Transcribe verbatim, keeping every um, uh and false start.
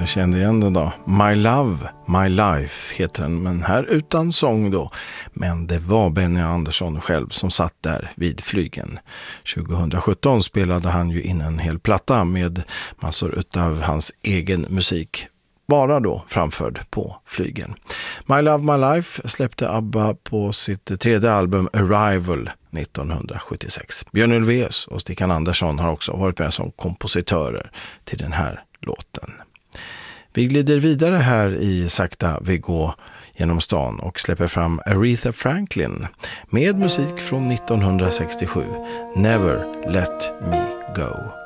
jag kände igen den då. My Love, My Life heter den, men här utan sång då. Men det var Benny Andersson själv som satt där vid flygen. tjugohundrasjutton spelade han ju in en hel platta med massor utav hans egen musik, bara då framförd på flygen. My Love, My Life släppte ABBA på sitt tredje album Arrival nittonhundrasjuttiosex. Björn Ulvaeus och Stickan Andersson har också varit med som kompositörer till den här låten. Vi glider vidare här i Sakta vi går genom stan och släpper fram Aretha Franklin med musik från nittonhundrasextiosju, Never Let Me Go.